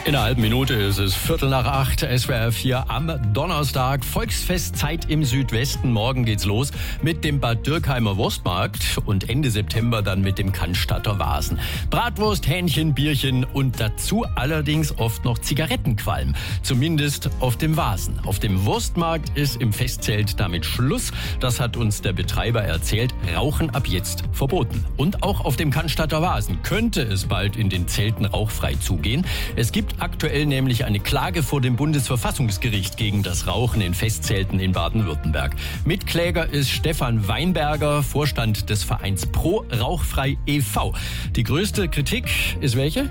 In einer halben Minute ist es 7:45, SWR 4 am Donnerstag. Volksfestzeit im Südwesten. Morgen geht's los mit dem Bad Dürkheimer Wurstmarkt und Ende September dann mit dem Cannstatter Wasen. Bratwurst, Hähnchen, Bierchen und dazu allerdings oft noch Zigarettenqualm. Zumindest auf dem Wasen. Auf dem Wurstmarkt ist im Festzelt damit Schluss. Das hat uns der Betreiber erzählt. Rauchen ab jetzt verboten. Und auch auf dem Cannstatter Wasen könnte es bald in den Zelten rauchfrei zugehen. Es gibt aktuell nämlich eine Klage vor dem Bundesverfassungsgericht gegen das Rauchen in Festzelten in Baden-Württemberg. Mitkläger ist Stefan Weinberger, Vorstand des Vereins Pro Rauchfrei e.V. Die größte Kritik ist welche?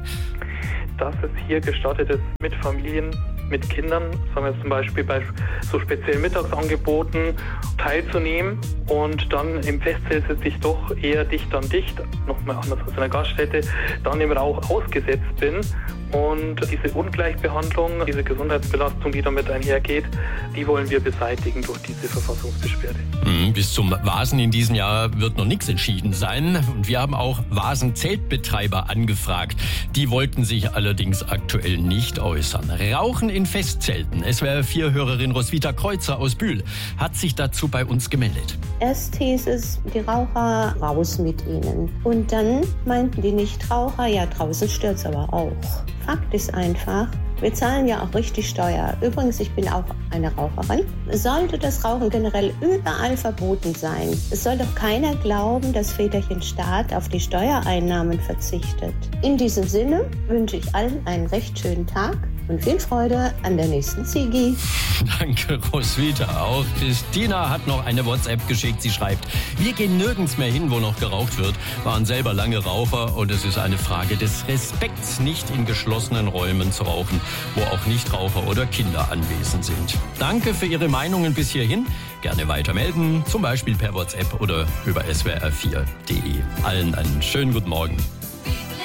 Dass es hier gestattet ist, mit Familien, mit Kindern, sagen wir zum Beispiel bei so speziellen Mittagsangeboten teilzunehmen und dann im Festzelt sitze ich doch eher dicht an dicht, nochmal anders als in der Gaststätte, dann im Rauch ausgesetzt bin. Und diese Ungleichbehandlung, diese Gesundheitsbelastung, die damit einhergeht, die wollen wir beseitigen durch diese Verfassungsbeschwerde. Bis zum Wasen in diesem Jahr wird noch nichts entschieden sein. Und wir haben auch Wasen-Zeltbetreiber angefragt. Die wollten sich allerdings aktuell nicht äußern. Rauchen in Festzelten. SWR 4-Hörerin Roswitha Kreuzer aus Bühl hat sich dazu bei uns gemeldet. Erst hieß es, die Raucher raus mit ihnen. Und dann meinten die Nichtraucher, ja, draußen stört's aber auch. Fakt ist einfach, wir zahlen ja auch richtig Steuer. Übrigens, ich bin auch eine Raucherin. Sollte das Rauchen generell überall verboten sein? Es soll doch keiner glauben, dass Väterchen Staat auf die Steuereinnahmen verzichtet. In diesem Sinne wünsche ich allen einen recht schönen Tag und viel Freude an der nächsten Ziggy. Danke, Roswitha. Auch Christina hat noch eine WhatsApp geschickt. Sie schreibt, wir gehen nirgends mehr hin, wo noch geraucht wird, waren selber lange Raucher und es ist eine Frage des Respekts, nicht in geschlossenen Räumen zu rauchen, wo auch Nichtraucher oder Kinder anwesend sind. Danke für Ihre Meinungen bis hierhin. Gerne weiter melden, zum Beispiel per WhatsApp oder über swr4.de. Allen einen schönen guten Morgen.